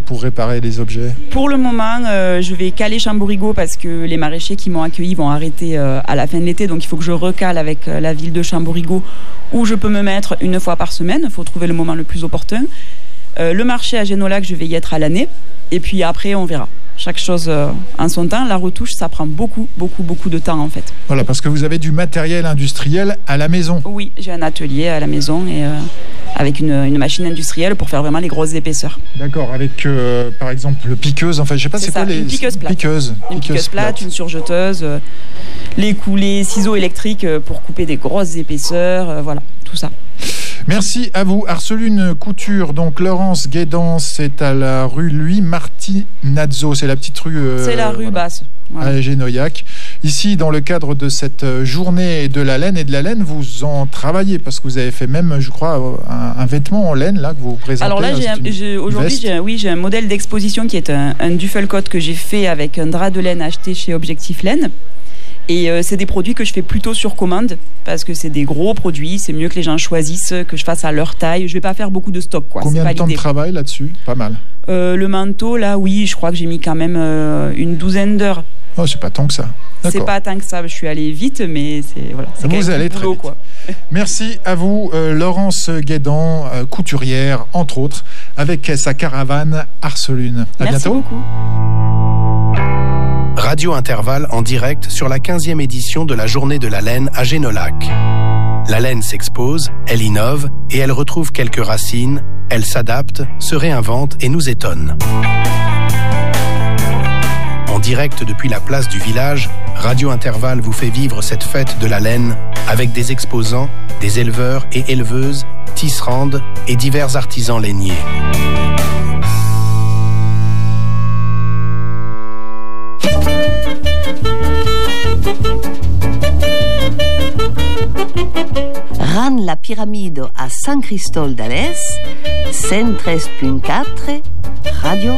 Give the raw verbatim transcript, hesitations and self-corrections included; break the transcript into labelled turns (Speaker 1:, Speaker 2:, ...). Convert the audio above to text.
Speaker 1: pour réparer les objets?
Speaker 2: Pour le moment, euh, je vais caler Chamborigo parce que les maraîchers qui m'ont accueilli vont arrêter euh, à la fin de l'été. Donc il faut que je recale avec euh, la ville de Chamborigo où je peux me mettre une fois par semaine. Il faut trouver le moment le plus opportun. Euh, le marché à Génolac, je vais y être à l'année. Et puis après, on verra. Chaque chose euh, en son temps. La retouche, ça prend beaucoup, beaucoup, beaucoup de temps en fait.
Speaker 1: Voilà, parce que vous avez du matériel industriel à la maison.
Speaker 2: Oui, j'ai un atelier à la maison et euh, avec une, une machine industrielle pour faire vraiment les grosses épaisseurs.
Speaker 1: D'accord, avec euh, par exemple le piqueuse, enfin je sais pas c'est, c'est quoi les...
Speaker 2: Une piqueuse plate.
Speaker 1: Piqueuse,
Speaker 2: une piqueuse, piqueuse plate, plate, une surjeteuse, euh, les coulées, ciseaux électriques pour couper des grosses épaisseurs, euh, voilà, tout ça.
Speaker 1: Merci à vous. Arcelune Couture, donc Laurence Guédan, c'est à la rue Louis Martinazzo, c'est la petite rue... Euh,
Speaker 2: c'est la rue voilà, basse.
Speaker 1: Voilà. À Génoyac. Ici, dans le cadre de cette journée de la laine et de la laine, vous en travaillez parce que vous avez fait même, je crois, un, un vêtement en laine là que vous présentez.
Speaker 2: Alors là, j'ai un, j'ai, aujourd'hui, j'ai, oui, j'ai un modèle d'exposition qui est un, un Duffelcoat que j'ai fait avec un drap de laine acheté chez Objectif Laine. Et euh, c'est des produits que je fais plutôt sur commande parce que c'est des gros produits, c'est mieux que les gens choisissent, que je fasse à leur taille. Je vais pas faire beaucoup de stock, quoi.
Speaker 1: Combien
Speaker 2: c'est
Speaker 1: de temps
Speaker 2: l'idée.
Speaker 1: de travail là-dessus? Pas mal.
Speaker 2: Euh, le manteau, là, oui, je crois que j'ai mis quand même euh, une douzaine d'heures.
Speaker 1: Oh, c'est pas tant que ça. D'accord.
Speaker 2: C'est pas tant que ça. Je suis allée vite, mais c'est voilà. C'est
Speaker 1: vous allez très boulot, vite. Quoi. Merci à vous, euh, Laurence Guédan, euh, couturière, entre autres, avec sa caravane Arcelune. À
Speaker 2: Merci
Speaker 1: bientôt.
Speaker 2: beaucoup.
Speaker 3: Radio Intervalle en direct sur la quinzième édition de la Journée de la laine à Génolac. La laine s'expose, elle innove et elle retrouve quelques racines, elle s'adapte, se réinvente et nous étonne. En direct depuis la place du village, Radio Intervalle vous fait vivre cette fête de la laine avec des exposants, des éleveurs et éleveuses, tisserandes et divers artisans lainiers.
Speaker 4: Ran la Pyramide a San Cristol d'Ales, cent treize virgule quatre, Radio